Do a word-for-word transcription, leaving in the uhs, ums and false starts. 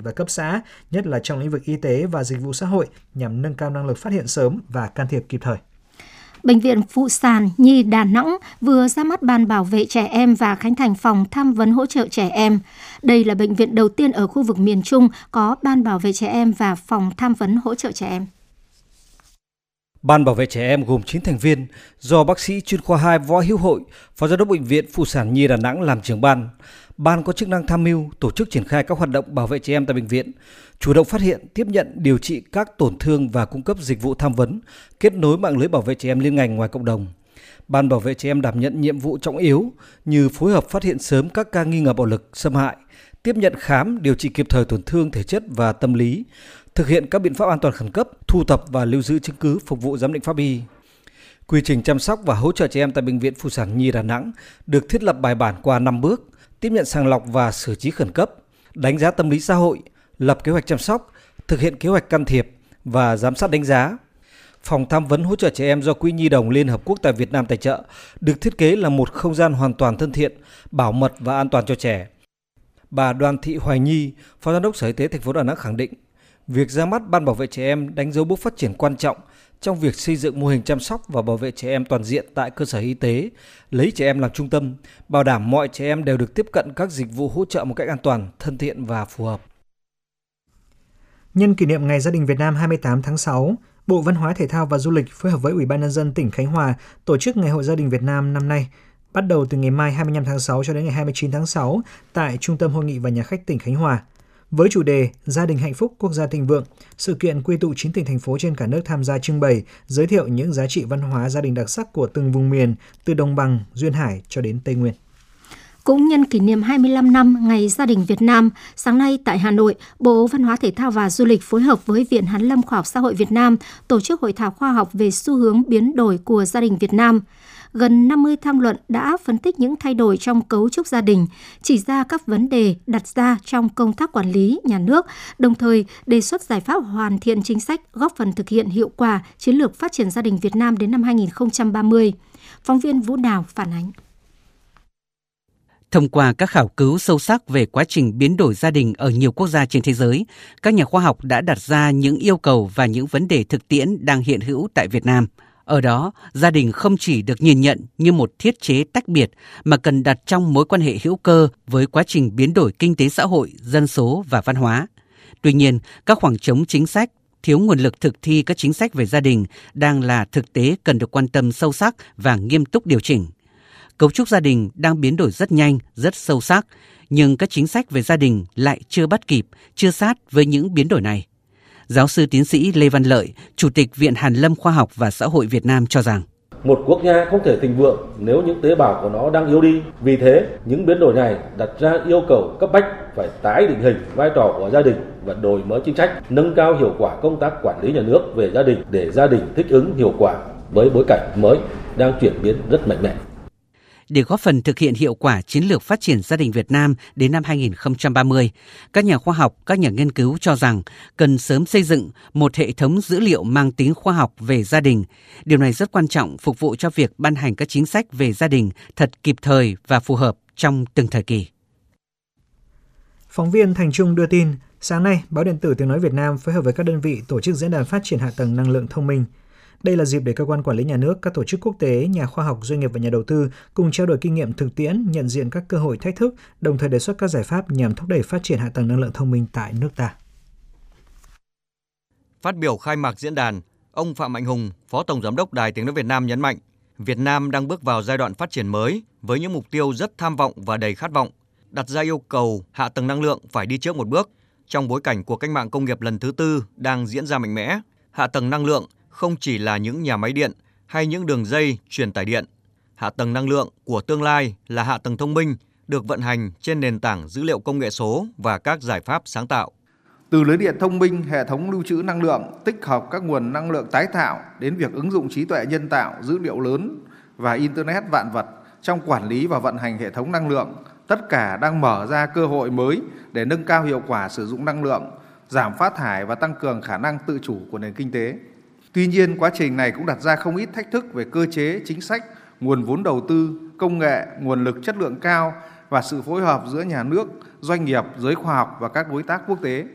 và cấp xã, nhất là trong lĩnh vực y tế và dịch vụ xã hội, nhằm nâng cao năng lực phát hiện sớm và can thiệp kịp thời. Bệnh viện Phụ sản Nhi Đà Nẵng vừa ra mắt Ban Bảo vệ Trẻ Em và khánh thành phòng tham vấn hỗ trợ trẻ em. Đây là bệnh viện đầu tiên ở khu vực miền Trung có Ban Bảo vệ Trẻ Em và phòng tham vấn hỗ trợ trẻ em. Ban Bảo vệ Trẻ Em gồm chín thành viên do bác sĩ chuyên khoa hai Võ Hữu Hội, Phó Giám đốc Bệnh viện Phụ sản Nhi Đà Nẵng làm trưởng ban. Ban có chức năng tham mưu, tổ chức triển khai các hoạt động bảo vệ trẻ em tại bệnh viện, chủ động phát hiện, tiếp nhận, điều trị các tổn thương và cung cấp dịch vụ tham vấn, kết nối mạng lưới bảo vệ trẻ em liên ngành ngoài cộng đồng. Ban Bảo vệ Trẻ Em đảm nhận nhiệm vụ trọng yếu như phối hợp phát hiện sớm các ca nghi ngờ bạo lực, xâm hại, tiếp nhận khám, điều trị kịp thời tổn thương thể chất và tâm lý, thực hiện các biện pháp an toàn khẩn cấp, thu thập và lưu giữ chứng cứ phục vụ giám định pháp y. Quy trình chăm sóc và hỗ trợ trẻ em tại Bệnh viện Phụ sản Nhi Đà Nẵng được thiết lập bài bản qua năm bước: tiếp nhận sàng lọc và xử trí khẩn cấp, đánh giá tâm lý xã hội, lập kế hoạch chăm sóc, thực hiện kế hoạch can thiệp và giám sát đánh giá. Phòng tham vấn hỗ trợ trẻ em do Quỹ Nhi đồng Liên Hợp Quốc tại Việt Nam tài trợ được thiết kế là một không gian hoàn toàn thân thiện, bảo mật và an toàn cho trẻ. Bà Đoàn Thị Hoài Nhi, Phó Giám đốc Sở Y tế thành phố Đà Nẵng khẳng định, việc ra mắt Ban Bảo vệ Trẻ Em đánh dấu bước phát triển quan trọng trong việc xây dựng mô hình chăm sóc và bảo vệ trẻ em toàn diện tại cơ sở y tế, lấy trẻ em làm trung tâm, bảo đảm mọi trẻ em đều được tiếp cận các dịch vụ hỗ trợ một cách an toàn, thân thiện và phù hợp. Nhân kỷ niệm Ngày Gia đình Việt Nam hai mươi tám tháng sáu, Bộ Văn hóa Thể thao và Du lịch phối hợp với Ủy ban Nhân dân tỉnh Khánh Hòa tổ chức Ngày hội Gia đình Việt Nam năm nay, bắt đầu từ ngày mai hai mươi lăm tháng sáu cho đến ngày hai mươi chín tháng sáu tại Trung tâm Hội nghị và Nhà khách tỉnh Khánh Hòa. Với chủ đề Gia đình hạnh phúc, quốc gia thịnh vượng, sự kiện quy tụ chín tỉnh thành phố trên cả nước tham gia trưng bày, giới thiệu những giá trị văn hóa gia đình đặc sắc của từng vùng miền, từ đồng bằng, duyên hải cho đến Tây Nguyên. Cũng nhân kỷ niệm hai mươi lăm năm Ngày Gia đình Việt Nam, sáng nay tại Hà Nội, Bộ Văn hóa Thể thao và Du lịch phối hợp với Viện Hàn lâm Khoa học Xã hội Việt Nam tổ chức hội thảo khoa học về xu hướng biến đổi của gia đình Việt Nam. Gần năm mươi tham luận đã phân tích những thay đổi trong cấu trúc gia đình, chỉ ra các vấn đề đặt ra trong công tác quản lý nhà nước, đồng thời đề xuất giải pháp hoàn thiện chính sách góp phần thực hiện hiệu quả chiến lược phát triển gia đình Việt Nam đến năm hai nghìn không trăm ba mươi. Phóng viên Vũ Đào phản ánh. Thông qua các khảo cứu sâu sắc về quá trình biến đổi gia đình ở nhiều quốc gia trên thế giới, các nhà khoa học đã đặt ra những yêu cầu và những vấn đề thực tiễn đang hiện hữu tại Việt Nam. Ở đó, gia đình không chỉ được nhìn nhận như một thiết chế tách biệt mà cần đặt trong mối quan hệ hữu cơ với quá trình biến đổi kinh tế xã hội, dân số và văn hóa. Tuy nhiên, các khoảng trống chính sách, thiếu nguồn lực thực thi các chính sách về gia đình đang là thực tế cần được quan tâm sâu sắc và nghiêm túc điều chỉnh. Cấu trúc gia đình đang biến đổi rất nhanh, rất sâu sắc, nhưng các chính sách về gia đình lại chưa bắt kịp, chưa sát với những biến đổi này. Giáo sư tiến sĩ Lê Văn Lợi, Chủ tịch Viện Hàn lâm Khoa học và Xã hội Việt Nam cho rằng một quốc gia không thể thịnh vượng nếu những tế bào của nó đang yếu đi. Vì thế, những biến đổi này đặt ra yêu cầu cấp bách phải tái định hình vai trò của gia đình và đổi mới chính sách, nâng cao hiệu quả công tác quản lý nhà nước về gia đình để gia đình thích ứng hiệu quả với bối cảnh mới đang chuyển biến rất mạnh mẽ. Để góp phần thực hiện hiệu quả chiến lược phát triển gia đình Việt Nam đến năm hai nghìn không trăm ba mươi, các nhà khoa học, các nhà nghiên cứu cho rằng cần sớm xây dựng một hệ thống dữ liệu mang tính khoa học về gia đình. Điều này rất quan trọng phục vụ cho việc ban hành các chính sách về gia đình thật kịp thời và phù hợp trong từng thời kỳ. Phóng viên Thành Trung đưa tin, sáng nay, Báo điện tử Tiếng nói Việt Nam phối hợp với các đơn vị tổ chức diễn đàn phát triển hạ tầng năng lượng thông minh. Đây là dịp để cơ quan quản lý nhà nước, các tổ chức quốc tế, nhà khoa học, doanh nghiệp và nhà đầu tư cùng trao đổi kinh nghiệm thực tiễn, nhận diện các cơ hội thách thức, đồng thời đề xuất các giải pháp nhằm thúc đẩy phát triển hạ tầng năng lượng thông minh tại nước ta. Phát biểu khai mạc diễn đàn, ông Phạm Mạnh Hùng, Phó Tổng Giám đốc Đài Tiếng nói Việt Nam nhấn mạnh, Việt Nam đang bước vào giai đoạn phát triển mới với những mục tiêu rất tham vọng và đầy khát vọng, đặt ra yêu cầu hạ tầng năng lượng phải đi trước một bước. Trong bối cảnh của cách mạng công nghiệp lần thứ tư đang diễn ra mạnh mẽ, hạ tầng năng lượng không chỉ là những nhà máy điện hay những đường dây truyền tải điện. Hạ tầng năng lượng của tương lai là hạ tầng thông minh, được vận hành trên nền tảng dữ liệu công nghệ số và các giải pháp sáng tạo. Từ lưới điện thông minh, hệ thống lưu trữ năng lượng, tích hợp các nguồn năng lượng tái tạo đến việc ứng dụng trí tuệ nhân tạo, dữ liệu lớn và Internet vạn vật trong quản lý và vận hành hệ thống năng lượng, tất cả đang mở ra cơ hội mới để nâng cao hiệu quả sử dụng năng lượng, giảm phát thải và tăng cường khả năng tự chủ của nền kinh tế. Tuy nhiên, quá trình này cũng đặt ra không ít thách thức về cơ chế, chính sách, nguồn vốn đầu tư, công nghệ, nguồn lực chất lượng cao và sự phối hợp giữa nhà nước, doanh nghiệp, giới khoa học và các đối tác quốc tế.